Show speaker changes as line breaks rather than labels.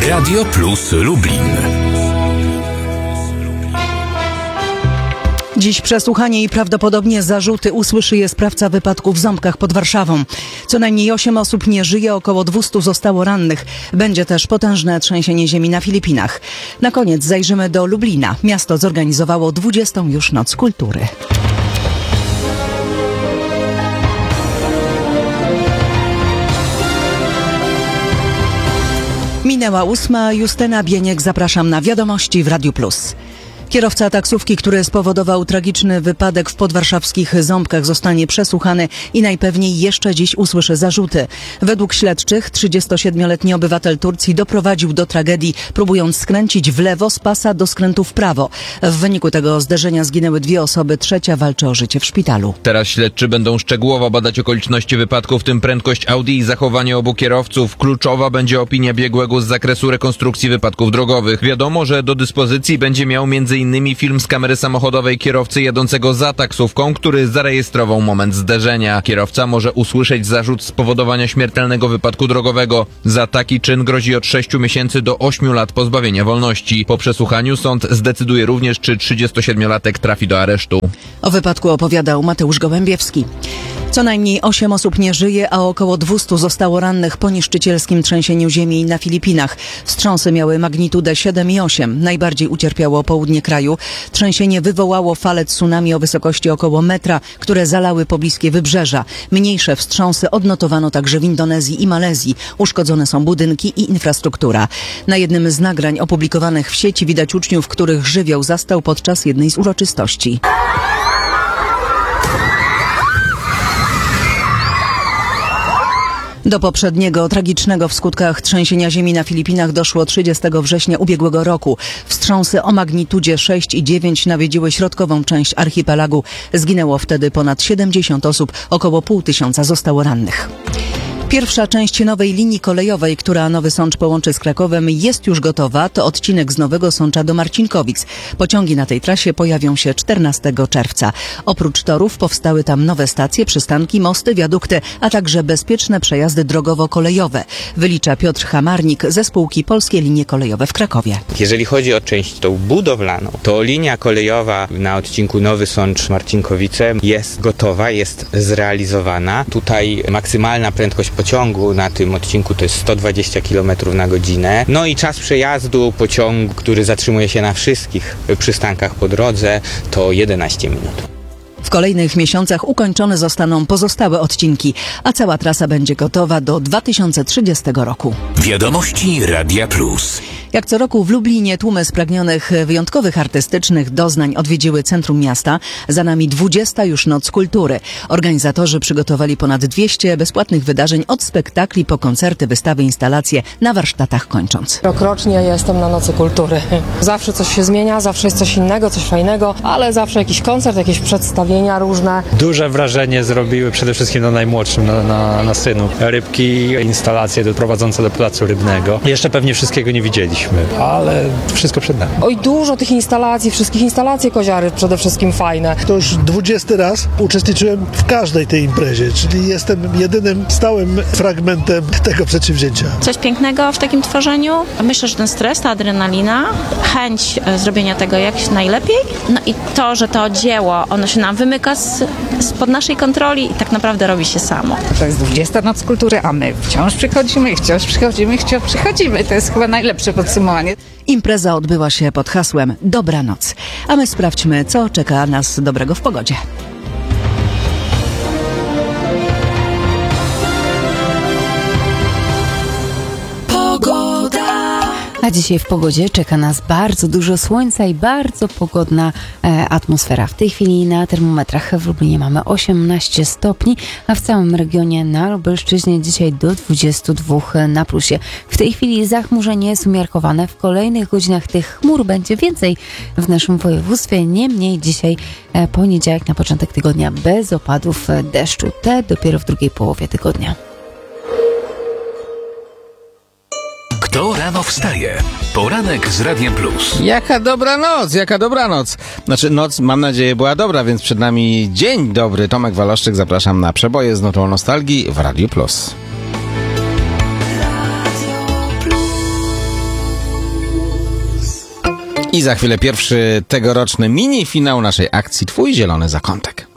Radio Plus Lublin.
Dziś przesłuchanie i prawdopodobnie zarzuty usłyszy je sprawca wypadku w Ząbkach pod Warszawą. Co najmniej 8 osób nie żyje, około 200 zostało rannych. Będzie też potężne trzęsienie ziemi na Filipinach. Na koniec zajrzymy do Lublina. Miasto zorganizowało 20. już Noc Kultury. Minęła 8. Justyna Bieniek, zapraszam na wiadomości w Radiu Plus. Kierowca taksówki, który spowodował tragiczny wypadek w podwarszawskich Ząbkach, zostanie przesłuchany i najpewniej jeszcze dziś usłyszy zarzuty. Według śledczych 37-letni obywatel Turcji doprowadził do tragedii, próbując skręcić w lewo z pasa do skrętu w prawo. W wyniku tego zderzenia zginęły 2 osoby, trzecia walczy o życie w szpitalu.
Teraz śledczy będą szczegółowo badać okoliczności wypadku, w tym prędkość Audi i zachowanie obu kierowców. Kluczowa będzie opinia biegłego z zakresu rekonstrukcji wypadków drogowych. Wiadomo, że do dyspozycji będzie miał m.in. film z kamery samochodowej kierowcy jadącego za taksówką, który zarejestrował moment zderzenia. Kierowca może usłyszeć zarzut spowodowania śmiertelnego wypadku drogowego. Za taki czyn grozi od 6 miesięcy do 8 lat pozbawienia wolności. Po przesłuchaniu sąd zdecyduje również, czy 37-latek trafi do aresztu.
O wypadku opowiadał Mateusz Gołębiewski. Co najmniej 8 osób nie żyje, a około 200 zostało rannych po niszczycielskim trzęsieniu ziemi na Filipinach. Wstrząsy miały magnitudę 7,8. Najbardziej ucierpiało południe kraju. Trzęsienie wywołało fale tsunami o wysokości około metra, które zalały pobliskie wybrzeża. Mniejsze wstrząsy odnotowano także w Indonezji i Malezji. Uszkodzone są budynki i infrastruktura. Na jednym z nagrań opublikowanych w sieci widać uczniów, których żywioł zastał podczas jednej z uroczystości. Do poprzedniego, tragicznego w skutkach trzęsienia ziemi na Filipinach doszło 30 września ubiegłego roku. Wstrząsy o magnitudzie 6,9 nawiedziły środkową część archipelagu. Zginęło wtedy ponad 70 osób, około 500 zostało rannych. Pierwsza część nowej linii kolejowej, która Nowy Sącz połączy z Krakowem, jest już gotowa. To odcinek z Nowego Sącza do Marcinkowic. Pociągi na tej trasie pojawią się 14 czerwca. Oprócz torów powstały tam nowe stacje, przystanki, mosty, wiadukty, a także bezpieczne przejazdy drogowo-kolejowe. Wylicza Piotr Hamarnik ze spółki Polskie Linie Kolejowe w Krakowie.
Jeżeli chodzi o część tą budowlaną, to linia kolejowa na odcinku Nowy Sącz-Marcinkowice jest gotowa, jest zrealizowana. Tutaj maksymalna prędkość pociągu na tym odcinku to jest 120 km na godzinę. No i czas przejazdu pociągu, który zatrzymuje się na wszystkich przystankach po drodze, to 11 minut.
W kolejnych miesiącach ukończone zostaną pozostałe odcinki, a cała trasa będzie gotowa do 2030 roku.
Wiadomości Radia Plus.
Jak co roku w Lublinie tłumy spragnionych wyjątkowych artystycznych doznań odwiedziły centrum miasta. Za nami 20. już Noc Kultury. Organizatorzy przygotowali ponad 200 bezpłatnych wydarzeń od spektakli po koncerty, wystawy, instalacje, na warsztatach kończąc.
Rokrocznie jestem na Nocy Kultury. Zawsze coś się zmienia, zawsze jest coś innego, coś fajnego, ale zawsze jakiś koncert, jakieś przedstawienia różne.
Duże wrażenie zrobiły przede wszystkim na najmłodszym, na synu. Rybki, instalacje prowadzące do placu rybnego. Jeszcze pewnie wszystkiego nie widzieliśmy, ale wszystko przed nami.
Oj, dużo tych instalacji, wszystkich instalacji Koziary przede wszystkim fajne.
To już 20 raz uczestniczyłem w każdej tej imprezie, czyli jestem jedynym stałym fragmentem tego przedsięwzięcia.
Coś pięknego w takim tworzeniu. Myślę, że ten stres, ta adrenalina, chęć zrobienia tego jak najlepiej, no i to, że to dzieło, ono się nam wymyka spod naszej kontroli i tak naprawdę robi się samo.
To jest 20. Noc Kultury, a my wciąż przychodzimy. To jest chyba najlepsze podsumowanie.
Impreza odbyła się pod hasłem Dobranoc. A my sprawdźmy, co czeka nas dobrego w pogodzie.
A dzisiaj w pogodzie czeka nas bardzo dużo słońca i bardzo pogodna atmosfera. W tej chwili na termometrach w Lublinie mamy 18 stopni, a w całym regionie na Lubelszczyźnie dzisiaj do 22 na plusie. W tej chwili zachmurzenie jest umiarkowane. W kolejnych godzinach tych chmur będzie więcej w naszym województwie. Niemniej dzisiaj poniedziałek na początek tygodnia bez opadów deszczu. Te dopiero w drugiej połowie tygodnia.
Kto rano wstaje? Poranek z Radiem Plus.
Jaka dobra noc. Znaczy noc, mam nadzieję, była dobra, więc przed nami dzień dobry. Tomek Waloszczyk, zapraszam na przeboje z nutą nostalgii w Radiu Plus. I za chwilę pierwszy tegoroczny mini finał naszej akcji Twój Zielony Zakątek.